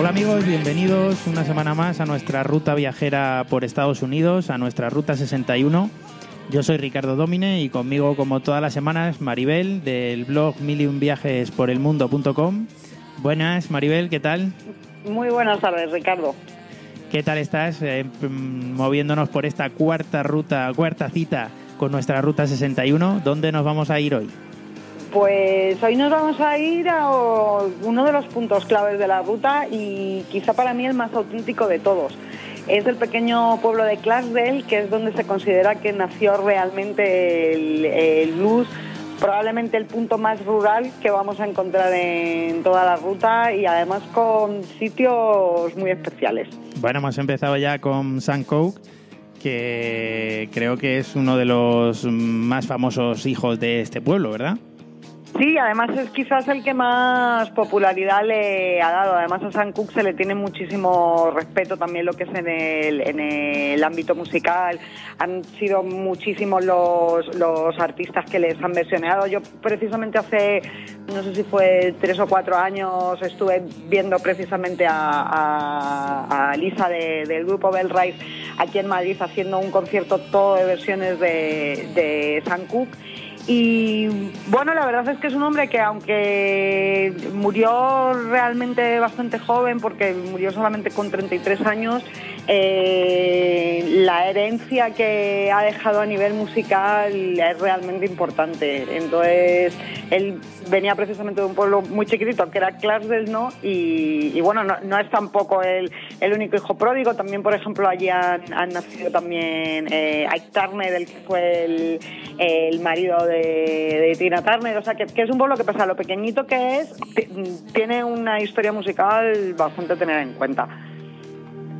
Hola amigos, bienvenidos una semana más a nuestra ruta viajera por Estados Unidos, a nuestra Ruta 61. Yo soy Ricardo Domine y conmigo, como todas las semanas, Maribel, del blog miliunviajesporelmundo.com. Buenas, Maribel, ¿qué tal? Muy buenas tardes, Ricardo. ¿Qué tal estás moviéndonos por esta cuarta cita con nuestra Ruta 61? ¿Dónde nos vamos a ir hoy? Pues hoy nos vamos a ir a uno de los puntos claves de la ruta y quizá para mí el más auténtico de todos. Es el pequeño pueblo de Clarksdale, que es donde se considera que nació realmente el blues, probablemente el punto más rural que vamos a encontrar en toda la ruta y además con sitios muy especiales. Bueno, hemos empezado ya con Sam Cooke, que creo que es uno de los más famosos hijos de este pueblo, ¿verdad? Sí, además es quizás el que más popularidad le ha dado. Además a Sam Cooke se le tiene muchísimo respeto también lo que es en el ámbito musical. Han sido muchísimos los artistas que les han versioneado. Yo precisamente hace, no sé si fue 3 o 4 años, estuve viendo precisamente a Lisa del grupo Bell Rise aquí en Madrid haciendo un concierto todo de versiones de Sam Cooke. Y bueno, la verdad es que es un hombre que, aunque murió realmente bastante joven, porque murió solamente con 33 años, la herencia que ha dejado a nivel musical es realmente importante. Entonces, él venía precisamente de un pueblo muy chiquitito, que era Clarksdale, ¿no? Y bueno, no es tampoco el único hijo pródigo. También, por ejemplo, allí han nacido también Ike Turner, el que fue el marido de Tina Turner. O sea, que es un pueblo que, pese a lo pequeñito que es, tiene una historia musical bastante a tener en cuenta.